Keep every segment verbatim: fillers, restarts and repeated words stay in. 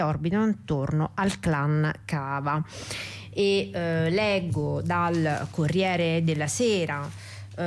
orbitano intorno al clan Cava. E eh, leggo dal Corriere della Sera: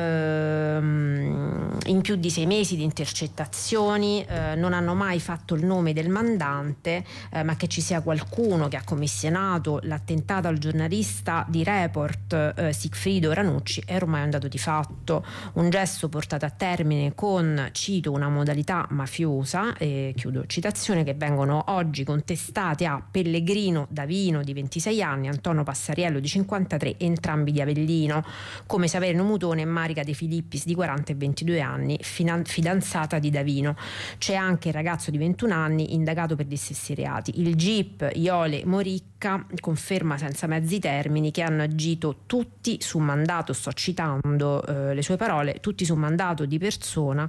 in più di sei mesi di intercettazioni eh, non hanno mai fatto il nome del mandante, eh, ma che ci sia qualcuno che ha commissionato l'attentato al giornalista di Report eh, Sigfrido Ranucci è ormai un dato di fatto, un gesto portato a termine con, cito, una modalità mafiosa, e chiudo citazione, che vengono oggi contestate a Pellegrino Davino di ventisei anni, Antonio Passariello di cinquantatré, entrambi di Avellino, come Saverino Mutone e Marica De Filippis di quaranta e ventidue anni, fidanzata di Davino. C'è anche il ragazzo di ventuno anni indagato per gli stessi reati. Il G I P Iole Moricca conferma senza mezzi termini che hanno agito tutti su mandato, sto citando eh, le sue parole, tutti su mandato di persona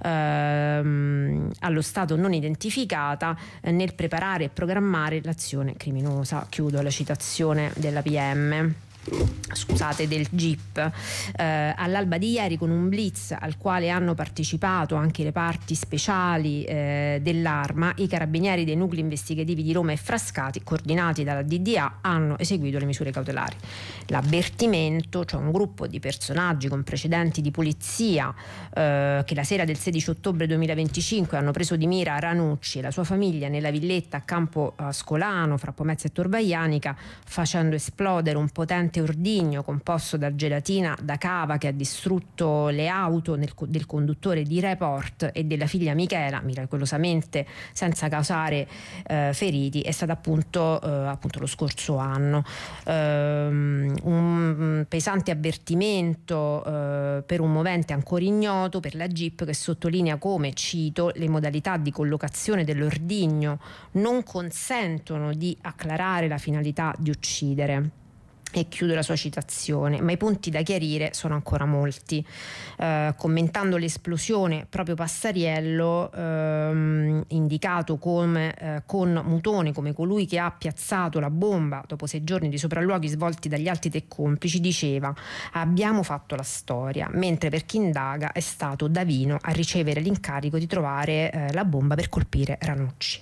ehm, allo stato non identificata eh, nel preparare e programmare l'azione criminosa. Chiudo la citazione della P M. Scusate, del G I P. Eh, all'alba di ieri, con un blitz al quale hanno partecipato anche le parti speciali eh, dell'Arma, i carabinieri dei nuclei investigativi di Roma e Frascati, coordinati dalla D D A, hanno eseguito le misure cautelari. L'avvertimento, cioè un gruppo di personaggi con precedenti di polizia eh, che la sera del sedici ottobre duemilaventicinque hanno preso di mira Ranucci e la sua famiglia nella villetta a Campo Ascolano fra Pomezia e Torvaianica, facendo esplodere un potente ordigno composto da gelatina da cava che ha distrutto le auto nel, del conduttore di Report e della figlia Michela, miracolosamente senza causare eh, feriti, è stato appunto, eh, appunto lo scorso anno. Um, un pesante avvertimento eh, per un movente ancora ignoto per la G I P, che sottolinea come, cito, le modalità di collocazione dell'ordigno non consentono di acclarare la finalità di uccidere. E chiudo la sua citazione, ma i punti da chiarire sono ancora molti. Eh, commentando l'esplosione, proprio Passariello, ehm, indicato come, eh, con Mutone come colui che ha piazzato la bomba dopo sei giorni di sopralluoghi svolti dagli altri tre complici, diceva: abbiamo fatto la storia, mentre per chi indaga è stato Davino a ricevere l'incarico di trovare eh, la bomba per colpire Ranucci.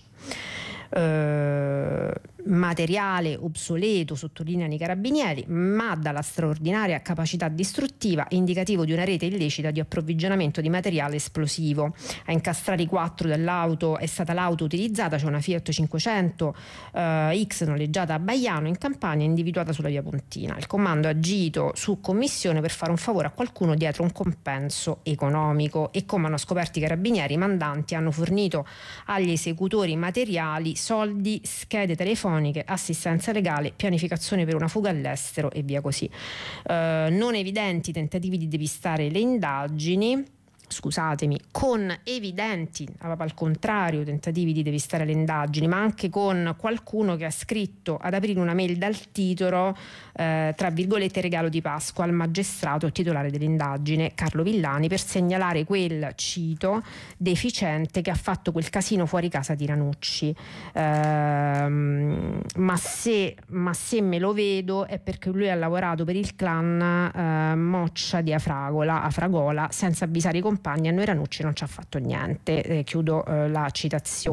Uh, materiale obsoleto, sottolineano i carabinieri, ma dalla straordinaria capacità distruttiva, indicativo di una rete illecita di approvvigionamento di materiale esplosivo. A incastrare i quattro dell'auto è stata l'auto utilizzata, cioè una Fiat cinquecento uh, X noleggiata a Baiano in Campania, individuata sulla via Pontina. Il comando ha agito su commissione per fare un favore a qualcuno dietro un compenso economico, e come hanno scoperto i carabinieri, i mandanti hanno fornito agli esecutori materiali, soldi, schede telefoniche, assistenza legale, pianificazione per una fuga all'estero e via così. Uh, non evidenti tentativi di depistare le indagini, scusatemi, con evidenti, al contrario, tentativi di depistare le indagini, ma anche con qualcuno che ha scritto ad aprire una mail dal titolo eh, tra virgolette regalo di Pasqua al magistrato titolare dell'indagine, Carlo Villani, per segnalare quel, cito, deficiente che ha fatto quel casino fuori casa di Ranucci. Ehm, ma, se, ma se me lo vedo è perché lui ha lavorato per il clan eh, Moccia di Afragola, Afragola senza avvisare i compagni. A noi Ranucci non ci ha fatto niente. Eh, chiudo eh, la citazione.